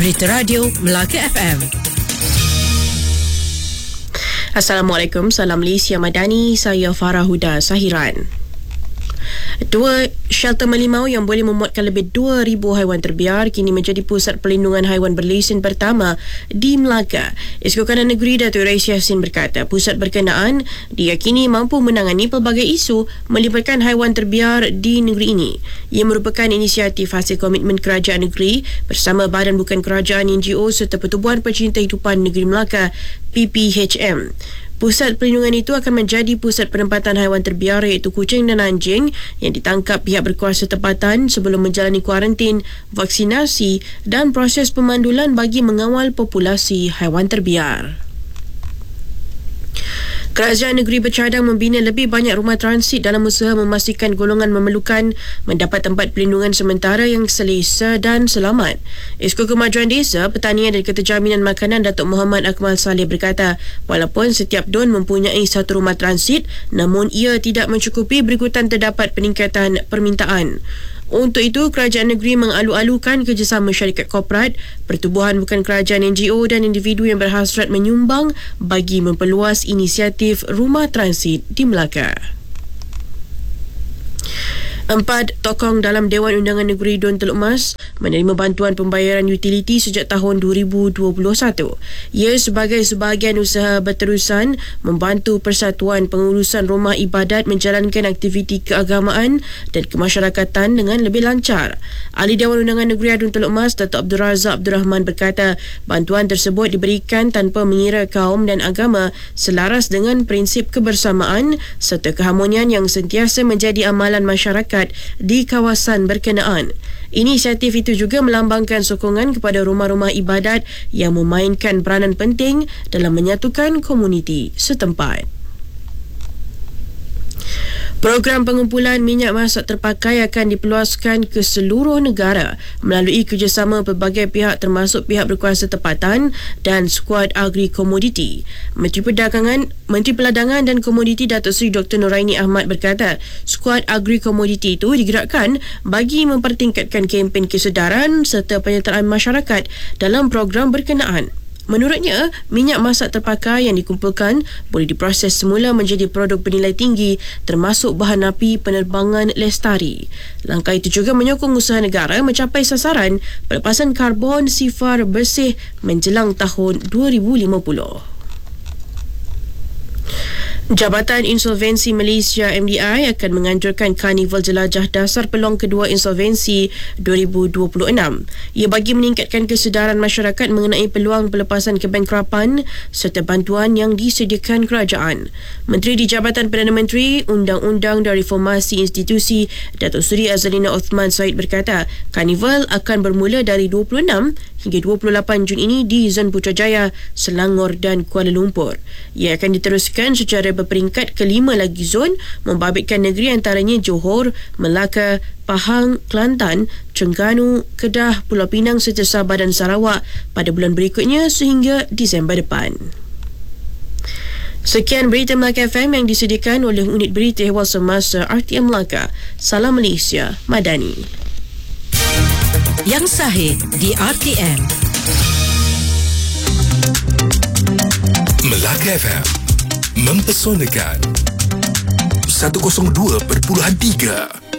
Berita Radio Melaka FM. Assalamualaikum, salam Malaysia Madani, saya Farah Huda Sahiran. 2 shelter melimau yang boleh memuatkan lebih 2,000 haiwan terbiar kini menjadi pusat pelindungan haiwan berlesen pertama di Melaka. Esko Kanan Negeri Datuk Rais Yassin berkata, pusat berkenaan diyakini mampu menangani pelbagai isu melibatkan haiwan terbiar di negeri ini. Ia merupakan inisiatif hasil komitmen kerajaan negeri bersama Badan Bukan Kerajaan NGO serta Pertubuhan Pencinta Hidupan Negeri Melaka PPHM. Pusat perlindungan itu akan menjadi pusat penempatan haiwan terbiar iaitu kucing dan anjing yang ditangkap pihak berkuasa tempatan sebelum menjalani kuarantin, vaksinasi dan proses pemandulan bagi mengawal populasi haiwan terbiar. Kerajaan negeri bercadang membina lebih banyak rumah transit dalam usaha memastikan golongan memerlukan mendapat tempat perlindungan sementara yang selesa dan selamat. Esko Kemajuan Desa, Pertanian dan Keterjaminan Makanan Datuk Muhammad Akmal Saleh berkata, walaupun setiap DUN mempunyai satu rumah transit, namun ia tidak mencukupi berikutan terdapat peningkatan permintaan. Untuk itu, kerajaan negeri mengalu-alukan kerjasama syarikat korporat, pertubuhan bukan kerajaan NGO dan individu yang berhasrat menyumbang bagi memperluas inisiatif rumah transit di Melaka. 4 tokoh dalam Dewan Undangan Negeri Dun Teluk Mas menerima bantuan pembayaran utiliti sejak tahun 2021. Ia sebagai sebahagian usaha berterusan membantu Persatuan Pengurusan Rumah Ibadat menjalankan aktiviti keagamaan dan kemasyarakatan dengan lebih lancar. Ahli Dewan Undangan Negeri Dun Teluk Mas, Datuk Abdul Razak Abdul Rahman berkata, bantuan tersebut diberikan tanpa mengira kaum dan agama selaras dengan prinsip kebersamaan serta keharmonian yang sentiasa menjadi amalan masyarakat di kawasan berkenaan. Inisiatif itu juga melambangkan sokongan kepada rumah-rumah ibadat yang memainkan peranan penting dalam menyatukan komuniti setempat. Program pengumpulan minyak masak terpakai akan diperluaskan ke seluruh negara melalui kerjasama pelbagai pihak termasuk pihak berkuasa tempatan dan skuad agri-komoditi. Menteri Perdagangan dan Komoditi Datuk Seri Dr. Noraini Ahmad berkata, skuad agri-komoditi itu digerakkan bagi mempertingkatkan kempen kesedaran serta penyertaan masyarakat dalam program berkenaan. Menurutnya, minyak masak terpakai yang dikumpulkan boleh diproses semula menjadi produk bernilai tinggi termasuk bahan api penerbangan lestari. Langkah itu juga menyokong usaha negara mencapai sasaran pelepasan karbon sifar bersih menjelang tahun 2050. Jabatan Insolvensi Malaysia MDI akan menganjurkan Karnival Jelajah Dasar Peluang Kedua Insolvensi 2026. Ia bagi meningkatkan kesedaran masyarakat mengenai peluang pelepasan kebankrapan serta bantuan yang disediakan kerajaan. Menteri di Jabatan Perdana Menteri, Undang-Undang dan Reformasi Institusi, Datuk Seri Azalina Othman Said berkata, Karnival akan bermula dari 26 hingga 28 Jun ini di Zon Putrajaya, Selangor dan Kuala Lumpur. Ia akan diteruskan secara berperingkat kelima lagi zon membabitkan negeri antaranya Johor, Melaka, Pahang, Kelantan, Terengganu, Kedah, Pulau Pinang serta Sabah dan Sarawak pada bulan berikutnya sehingga Disember depan. Sekian berita Melaka FM yang disediakan oleh Unit Berita Ehwal Semasa RTM Melaka. Salam Malaysia Madani. Yang sahih di RTM. Melaka FM mempesonakan 102.3